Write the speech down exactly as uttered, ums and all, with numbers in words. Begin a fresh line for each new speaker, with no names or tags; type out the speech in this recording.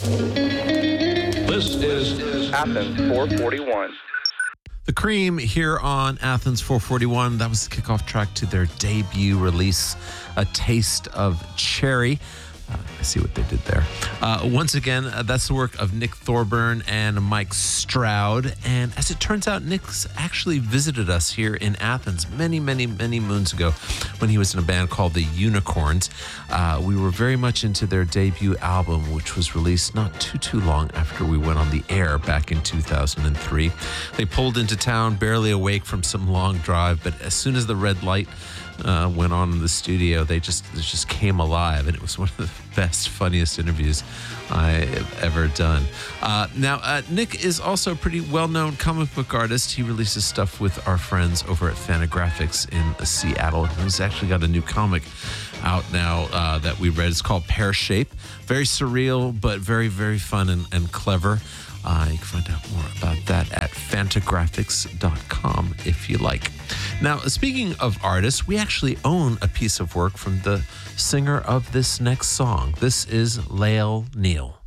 This is Athens four forty-one.
The Cream here on Athens four forty-one. That was the kickoff track to their debut release, A Taste of Cherry. Uh, I see what they did there. Uh, once again, uh, that's the work of Nick Thorburn and Mike Stroud. And as it turns out, Nick's actually visited us here in Athens many, many, many moons ago when he was in a band called the Unicorns. Uh, we were very much into their debut album, which was released not too, too long after we went on the air back in two thousand three. They pulled into town, barely awake from some long drive, but as soon as the red light Uh, went on in the studio, they just they just came alive, and it was one of the best, funniest interviews I've ever done. Uh, now, uh, Nick is also a pretty well-known comic book artist. He releases stuff with our friends over at Fantagraphics in Seattle. He's actually got a new comic out now uh, that we read. It's called Pear Shape. Very surreal, but very, very fun and, and clever. Uh, you can find out more about that at fantagraphics dot com if you like. Now, speaking of artists, we actually own a piece of work from the singer of this next song. This is Lael Neal.